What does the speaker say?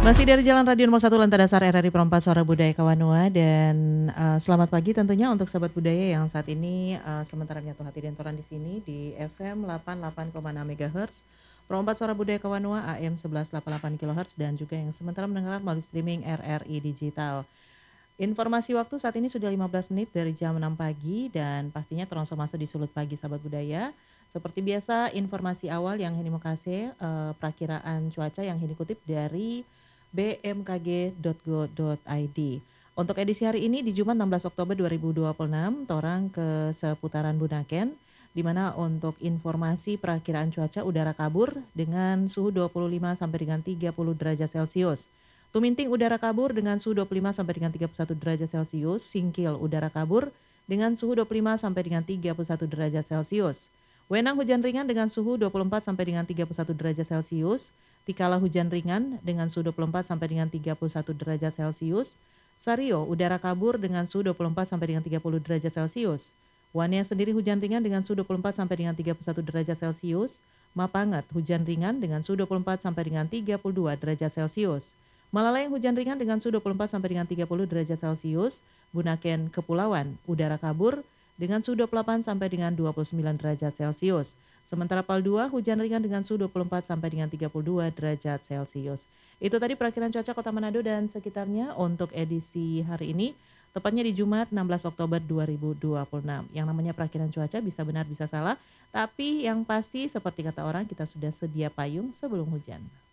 Masih dari Jalan Radio Nomor 1 Lantai Dasar RRI Perempat Suara Budaya Kawanua dan selamat pagi tentunya untuk sahabat budaya yang saat ini sementara menyatu hati dan toran di sini di FM 88,6 MHz Perempat Suara Budaya Kawanua AM 1188 kHz dan juga yang sementara mendengar melalui streaming RRI Digital. Informasi waktu saat ini sudah 15 menit dari jam 6 pagi dan pastinya terlangsung masuk di Sulut Pagi sahabat budaya. Seperti biasa informasi awal yang Heni Mukase perakiraan cuaca yang Heni kutip dari bmkg.go.id. Untuk edisi hari ini di Jumat 16 Oktober 2026, torang ke seputaran Bunaken, di mana untuk informasi perakiraan cuaca udara kabur dengan suhu 25 sampai dengan 30 derajat Celcius. Tuminting udara kabur dengan suhu 25 sampai dengan 31 derajat Celcius. Singkil udara kabur dengan suhu 25 sampai dengan 31 derajat Celcius. Wenang hujan ringan dengan suhu 24 sampai dengan 31 derajat Celcius. Tikala hujan ringan dengan suhu 24 sampai dengan 31 derajat Celcius. Sario udara kabur dengan suhu 24 sampai dengan 30 derajat Celcius. Wania sendiri hujan ringan dengan suhu 24 sampai dengan 31 derajat Celcius. Mapangat hujan ringan dengan suhu 24 sampai dengan 32 derajat Celcius. Malaleng hujan ringan dengan suhu 24 sampai dengan 30 derajat Celcius. Bunaken Kepulauan udara kabur dengan suhu 28 sampai dengan 29 derajat Celcius. Sementara Pal 2 hujan ringan dengan suhu 24 sampai dengan 32 derajat Celcius. Itu tadi perakiraan cuaca Kota Manado dan sekitarnya untuk edisi hari ini, tepatnya di Jumat 16 Oktober 2026. Yang namanya perakiraan cuaca bisa benar bisa salah, tapi yang pasti seperti kata orang kita sudah sedia payung sebelum hujan.